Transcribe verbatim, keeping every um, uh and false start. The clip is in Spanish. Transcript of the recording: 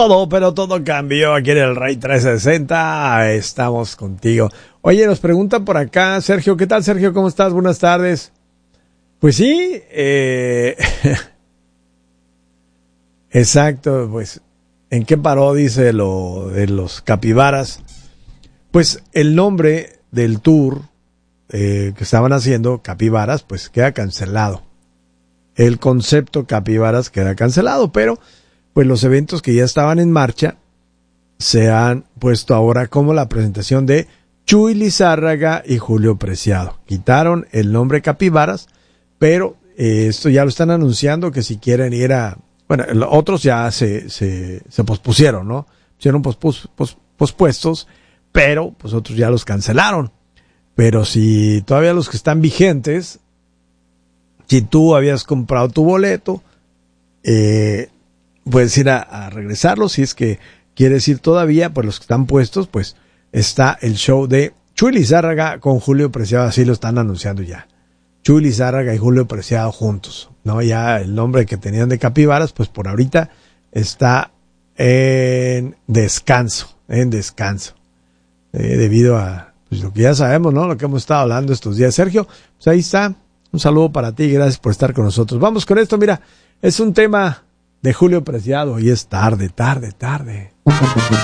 Todo, pero todo cambió aquí en el Rey trescientos sesenta. Estamos contigo. Oye, nos preguntan por acá, Sergio. ¿Qué tal, Sergio? ¿Cómo estás? Buenas tardes. Pues sí, eh... exacto, pues, ¿en qué paró? Dice lo de los capibaras. Pues el nombre del tour eh, que estaban haciendo, Capibaras, pues queda cancelado. El concepto Capibaras queda cancelado, pero pues los eventos que ya estaban en marcha se han puesto ahora como la presentación de Chuy Lizárraga y Julio Preciado. Quitaron el nombre Capibaras, pero eh, esto ya lo están anunciando que si quieren ir a... Bueno, otros ya se, se, se pospusieron, ¿no? Pusieron pospus, pos, pospuestos, pero pues otros ya los cancelaron. Pero si todavía los que están vigentes, si tú habías comprado tu boleto, eh, puedes ir a, a regresarlo. Si es que quieres ir todavía, pues los que están puestos, pues está el show de Chuy Lizárraga con Julio Preciado, así lo están anunciando ya. Chuy Lizárraga y Julio Preciado juntos, ¿no? Ya el nombre que tenían de Capibaras, pues por ahorita está en descanso, en descanso, eh, debido a pues, lo que ya sabemos, ¿no? Lo que hemos estado hablando estos días. Sergio, pues ahí está, un saludo para ti, gracias por estar con nosotros. Vamos con esto, mira, es un tema de Julio Preciado y es tarde, tarde, tarde.